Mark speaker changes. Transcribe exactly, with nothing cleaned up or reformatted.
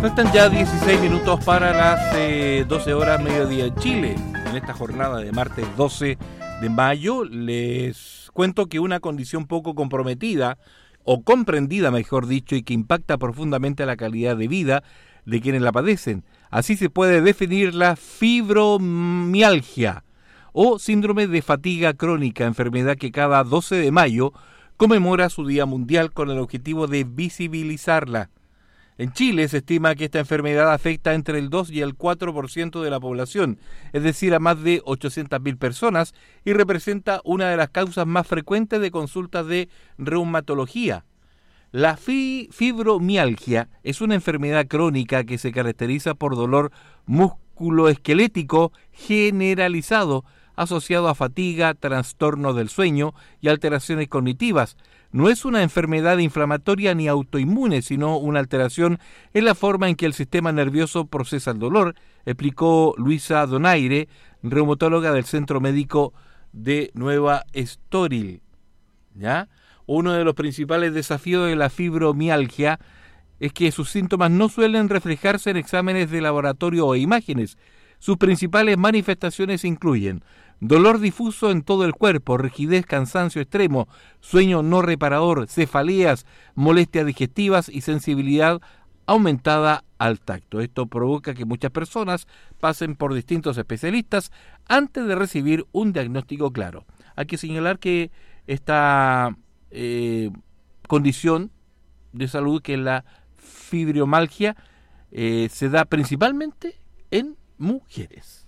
Speaker 1: Faltan ya dieciséis minutos para las eh, doce horas mediodía en Chile. En esta jornada de martes doce de mayo les cuento que una condición poco comprometida, o comprendida mejor dicho, y que impacta profundamente a la calidad de vida de quienes la padecen. Así se puede definir la fibromialgia o síndrome de fatiga crónica, enfermedad que cada doce de mayo conmemora su Día Mundial con el objetivo de visibilizarla. En Chile se estima que esta enfermedad afecta entre el dos y el cuatro por ciento de la población, es decir, a más de ochocientas mil personas, y representa una de las causas más frecuentes de consultas de reumatología. La fi- fibromialgia es una enfermedad crónica que se caracteriza por dolor musculoesquelético generalizado, asociado a fatiga, trastornos del sueño y alteraciones cognitivas. No es una enfermedad inflamatoria ni autoinmune, sino una alteración en la forma en que el sistema nervioso procesa el dolor, explicó Luisa Donaire, reumatóloga del Centro Médico de Nueva Estoril. ¿Ya? Uno de los principales desafíos de la fibromialgia es que sus síntomas no suelen reflejarse en exámenes de laboratorio o imágenes. Sus principales manifestaciones incluyen dolor difuso en todo el cuerpo, rigidez, cansancio extremo, sueño no reparador, cefaleas, molestias digestivas y sensibilidad aumentada al tacto. Esto provoca que muchas personas pasen por distintos especialistas antes de recibir un diagnóstico claro. Hay que señalar que esta eh, condición de salud, que es la fibromialgia, eh, se da principalmente en mujeres.